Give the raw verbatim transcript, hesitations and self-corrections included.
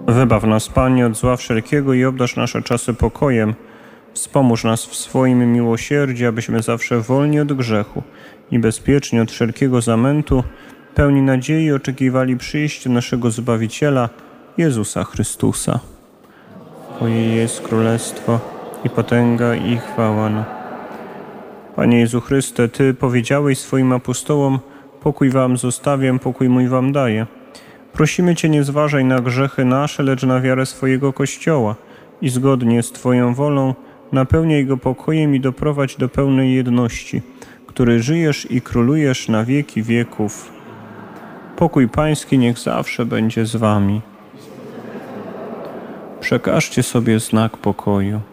Wybaw nas, Panie, od zła wszelkiego i obdarz nasze czasy pokojem. Wspomóż nas w swoim miłosierdziu, abyśmy zawsze wolni od grzechu i bezpieczni od wszelkiego zamętu, pełni nadziei oczekiwali przyjścia naszego Zbawiciela, Jezusa Chrystusa. Twoje jest królestwo i potęga i chwała. Panie Jezu Chryste, Ty powiedziałeś swoim apostołom: pokój wam zostawiam, pokój mój wam daję. Prosimy Cię, nie zważaj na grzechy nasze, lecz na wiarę swojego Kościoła i zgodnie z Twoją wolą napełniaj go pokojem i doprowadź do pełnej jedności, który żyjesz i królujesz na wieki wieków. Pokój Pański niech zawsze będzie z Wami. Przekażcie sobie znak pokoju.